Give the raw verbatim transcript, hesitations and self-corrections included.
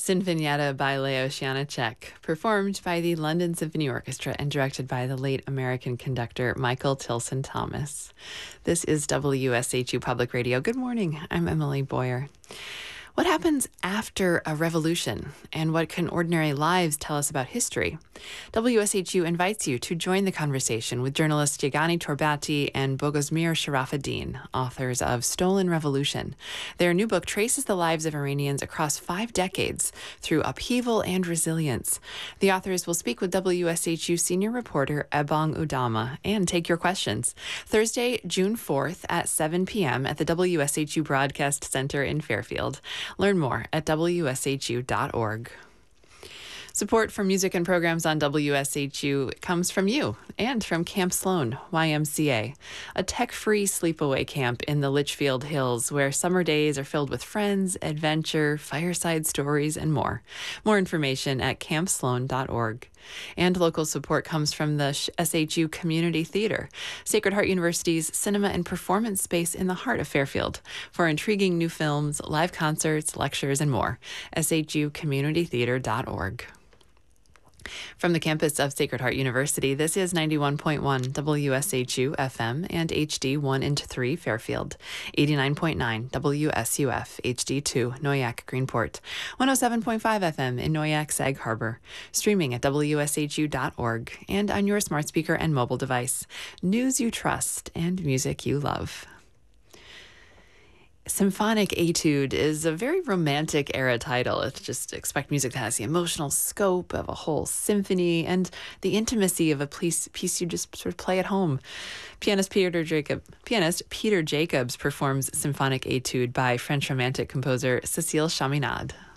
Sinfonietta by Leo Janáček, performed by the London Symphony Orchestra and directed by the late American conductor Michael Tilson Thomas. This is W S H U Public Radio. Good morning. I'm Emily Boyer. What happens after a revolution, and what can ordinary lives tell us about history? W S H U invites you to join the conversation with journalists Yegani Torbati and Bogosmir Sharafuddin, authors of Stolen Revolution. Their new book traces the lives of Iranians across five decades through upheaval and resilience. The authors will speak with W S H U senior reporter Ebong Udama and take your questions. Thursday, June fourth at seven p.m. at the W S H U Broadcast Center in Fairfield. Learn more at W S H U dot org. Support for music and programs on W S H U comes from you and from Camp Sloan, Y M C A, a tech-free sleepaway camp in the Litchfield Hills where summer days are filled with friends, adventure, fireside stories, and more. More information at camp sloan dot org. And local support comes from the S H U Community Theater, Sacred Heart University's cinema and performance space in the heart of Fairfield. For intriguing new films, live concerts, lectures, and more, S H U community theater dot org. From the campus of Sacred Heart University, this is ninety-one point one W S H U F M and H D one and three Fairfield, eighty-nine point nine W S U F H D two Noyak Greenport, one oh seven point five F M in Noyak Sag Harbor, streaming at W S H U dot org and on your smart speaker and mobile device. News you trust and music you love. Symphonic Etude is a very romantic era title. It's just expect music that has the emotional scope of a whole symphony and the intimacy of a piece, piece you just sort of play at home. Pianist Peter Jacob, pianist Peter Jacobs performs Symphonic Etude by French Romantic composer Cécile Chaminade.